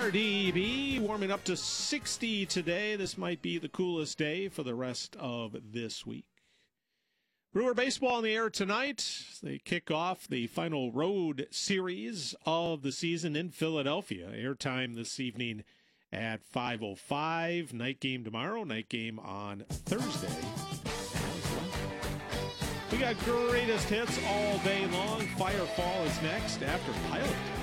RDB warming up to 60 today. This might be the coolest day for the rest of this week. Brewer baseball in the air tonight. They kick off the final road series of the season in Philadelphia. Airtime this evening at 5:05. Night game tomorrow. Night game on Thursday. We got greatest hits all day long. Firefall is next after Pilot.